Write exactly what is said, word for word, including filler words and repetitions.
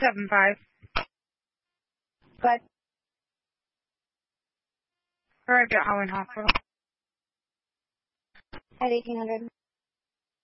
seven five. Good. Arrived at Holland Hospital. At eighteen hundred.